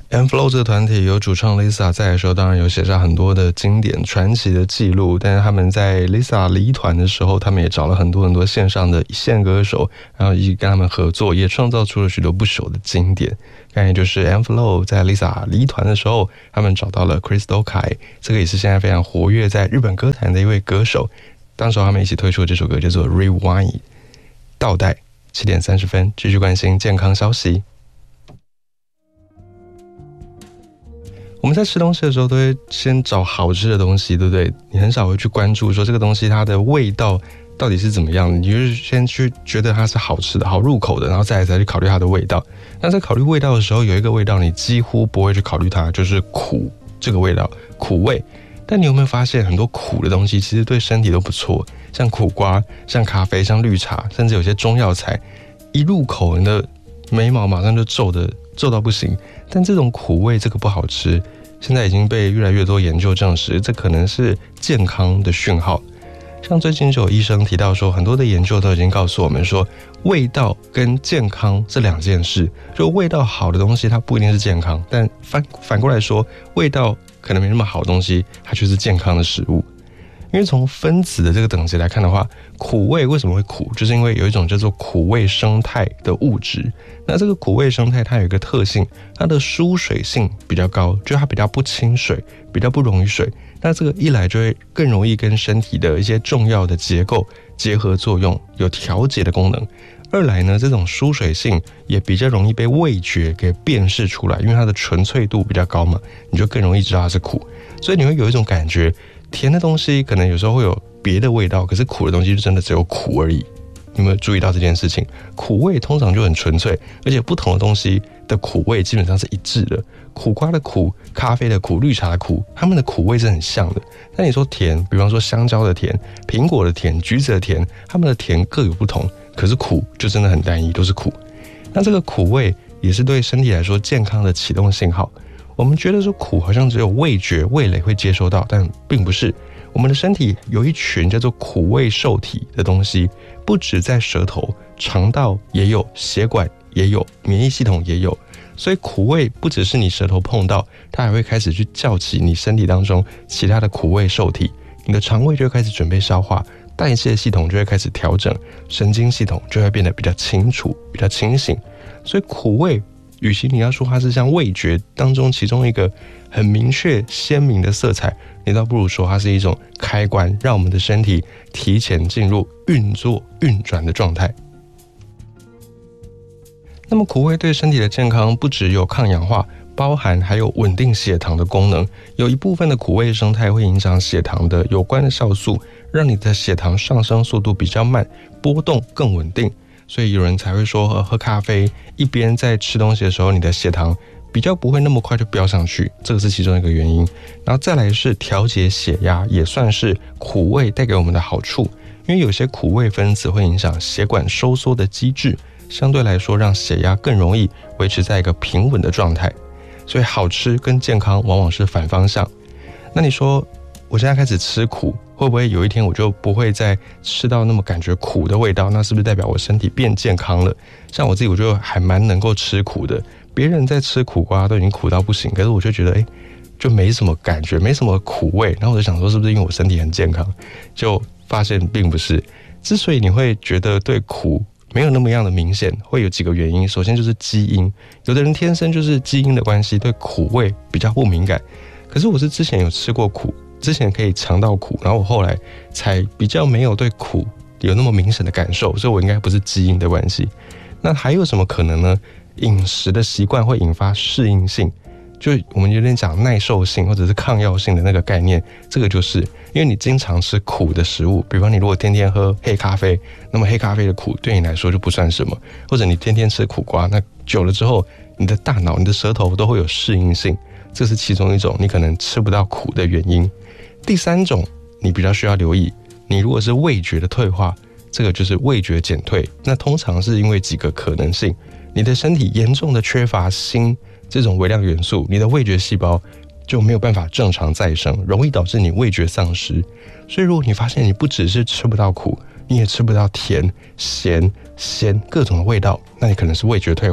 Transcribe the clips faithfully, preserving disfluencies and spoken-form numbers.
N-Flow 这个团体有主唱 Lisa 在的时候，当然有写下很多的经典传奇的记录，但是他们在 Lisa 离团的时候，他们也找了很多很多线上的一线歌手，然后一起跟他们合作，也创造出了许多不朽的经典。刚才就是 N-Flow 在 Lisa 离团的时候，他们找到了 Crystal Kai， 这个也是现在非常活跃在日本歌坛的一位歌手。当时他们一起推出的这首歌叫做 Rewind 倒带。七点三十分，继续关心健康消息。我们在吃东西的时候都会先找好吃的东西，对不对？你很少会去关注说这个东西它的味道到底是怎么样，你就是先去觉得它是好吃的、好入口的，然后再来才去考虑它的味道。那在考虑味道的时候，有一个味道你几乎不会去考虑它，就是苦这个味道，苦味。但你有没有发现很多苦的东西其实对身体都不错，像苦瓜、像咖啡、像绿茶，甚至有些中药材，一入口你的眉毛马上就皱的皱到不行。但这种苦味这个不好吃，现在已经被越来越多研究证实，这可能是健康的讯号。像最近就有医生提到说，很多的研究都已经告诉我们说，味道跟健康是两件事。就味道好的东西它不一定是健康，但反反过来说，味道可能没那么好的东西它却是健康的食物。因为从分子的这个等级来看的话，苦味为什么会苦，就是因为有一种叫做苦味生态的物质。那这个苦味生态它有一个特性，它的疏水性比较高，就是它比较不亲水，比较不溶于水。那这个一来就会更容易跟身体的一些重要的结构结合作用，有调节的功能。二来呢，这种疏水性也比较容易被味觉给辨识出来，因为它的纯粹度比较高嘛，你就更容易知道它是苦。所以你会有一种感觉，甜的东西可能有时候会有别的味道，可是苦的东西就真的只有苦而已。你有没有注意到这件事情？苦味通常就很纯粹，而且不同的东西的苦味基本上是一致的。苦瓜的苦、咖啡的苦、绿茶的苦，它们的苦味是很像的。但你说甜，比方说香蕉的甜、苹果的甜、橘子的甜，它们的甜各有不同，可是苦就真的很单一，都是苦。那这个苦味也是对身体来说健康的启动信号。我们觉得说苦好像只有味觉、味蕾会接收到，但并不是。我们的身体有一群叫做苦味受体的东西，不止在舌头，肠道也有，血管也有，免疫系统也有。所以苦味不只是你舌头碰到，它还会开始去叫起你身体当中其他的苦味受体，你的肠胃就会开始准备消化，代谢系统就会开始调整，神经系统就会变得比较清楚、比较清醒。所以苦味与其你要说它是像味觉当中其中一个很明确鲜明的色彩，你倒不如说它是一种开关，让我们的身体提前进入运作运转的状态。那么苦味对身体的健康不只有抗氧化，包含还有稳定血糖的功能。有一部分的苦味生态会影响血糖的有关的酵素，让你的血糖上升速度比较慢，波动更稳定。所以有人才会说喝咖啡一边在吃东西的时候，你的血糖比较不会那么快就飙上去，这个是其中一个原因。然后再来是调节血压，也算是苦味带给我们的好处。因为有些苦味分子会影响血管收缩的机制，相对来说让血压更容易维持在一个平稳的状态。所以好吃跟健康往往是反方向。那你说我现在开始吃苦，会不会有一天我就不会再吃到那么感觉苦的味道？那是不是代表我身体变健康了？像我自己我就还蛮能够吃苦的，别人在吃苦瓜都已经苦到不行，可是我就觉得哎，就没什么感觉，没什么苦味。然后我就想说是不是因为我身体很健康，就发现并不是。之所以你会觉得对苦没有那么样的明显，会有几个原因。首先就是基因，有的人天生就是基因的关系，对苦味比较不敏感。可是我是之前有吃过苦，之前可以尝到苦，然后我后来才比较没有对苦有那么明显的感受，所以我应该不是基因的关系。那还有什么可能呢？饮食的习惯会引发适应性，就我们有点讲耐受性或者是抗药性的那个概念。这个就是因为你经常吃苦的食物，比方你如果天天喝黑咖啡，那么黑咖啡的苦对你来说就不算什么。或者你天天吃苦瓜，那久了之后你的大脑、你的舌头都会有适应性，这是其中一种你可能吃不到苦的原因。第三种你比较需要留意，你如果是味觉的退化，这个就是味觉减退。那通常是因为几个可能性，你的身体严重的缺乏锌这种微量元素，你的味觉细胞就没有办法正常再生，容易导致你味觉丧失。所以如果你发现你不只是吃不到苦，你也吃不到甜、咸、鲜各种的味道，那你可能是味觉退化，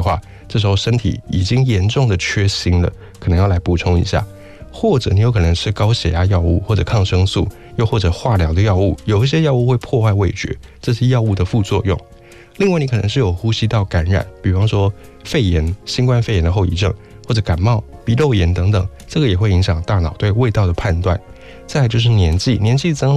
这时候身体已经严重的缺锌了，可能要来补充一下。或者你有可能是高血压药物或者抗生素，又或者化疗的药物，有一些药物会破坏味觉，这是药物的副作用。另外你可能是有呼吸道感染，比方说肺炎、新冠肺炎的后遗症，或者感冒、鼻窦炎等等，这个也会影响大脑对味道的判断。再来就是年纪，年纪增